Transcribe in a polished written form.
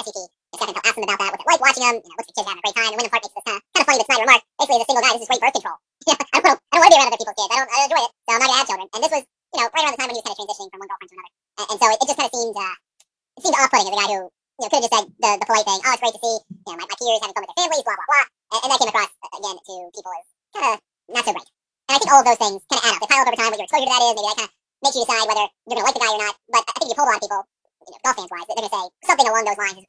SCP. And Stefan asks him about that. What's it like watching him? Looks like the kid's having a great time. And Wyndham Clark makes this kind of funny but snide remark. Basically, as a single guy, this is great birth control. I don't want to be around other people's kids. I don't enjoy it, so I'm not gonna have children. And this was, right around the time when he was kind of transitioning from one girlfriend to another. And so it just kind of seemed off-putting as a guy who, could have just said the polite thing. Oh, it's great to see, my peers having fun with their families, blah blah blah. And that came across again to people as kind of not so great. And I think all of those things kind of add up. They pile up over time. What your exposure to that is, maybe that kind of makes you decide whether you're gonna like the guy or not. But I think if you poll a lot of people, golf fans wise, they're gonna say something along those lines is